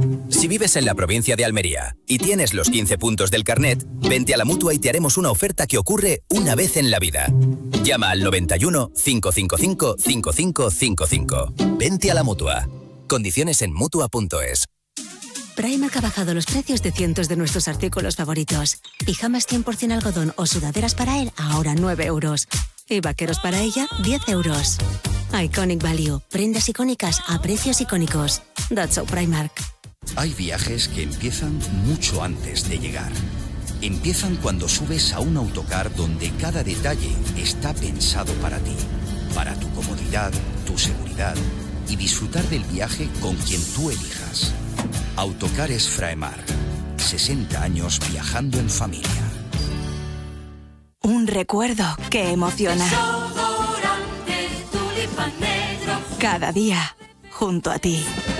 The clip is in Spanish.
Si vives en la provincia de Almería y tienes los 15 puntos del carnet, vente a la Mutua y te haremos una oferta que ocurre una vez en la vida. Llama al 91 555 5555. Vente a la Mutua. Condiciones en Mutua.es. Primark ha bajado los precios de cientos de nuestros artículos favoritos. Pijamas 100% algodón o sudaderas para él, ahora 9 euros. Y vaqueros para ella, 10 euros. Iconic Value. Prendas icónicas a precios icónicos. That's so Primark. Hay viajes que empiezan mucho antes de llegar. Empiezan cuando subes a un autocar donde cada detalle está pensado para ti, para tu comodidad, tu seguridad y disfrutar del viaje con quien tú elijas. Autocares Fraemar. 60 años viajando en familia. Un recuerdo que emociona. Cada día junto a ti.